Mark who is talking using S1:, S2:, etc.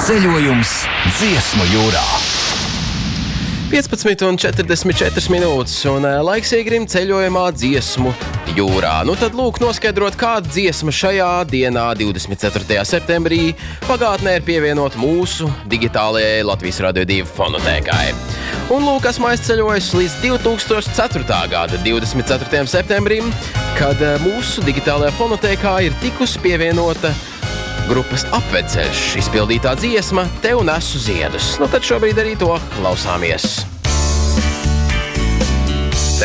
S1: Ceļojums Dziesmu jūrā.
S2: 15:44 minūtes un laiks iegrim ceļojumā Dziesmu jūrā. Nu tad lūk noskaidrot, kāda dziesma šajā dienā, 24. septembrī, pagātnē ir pievienot mūsu digitālajai Latvijas Radio 2 fonotēkai. Un lūk, esmu aizceļojis līdz 2004. gada 24. septembrim, kad mūsu digitālajā fonotēkā ir tikusi pievienota grupas Apvedceļš izpildītā dziesma Tev nesu ziedus. Nu tad šobrīd arī to klausāmies.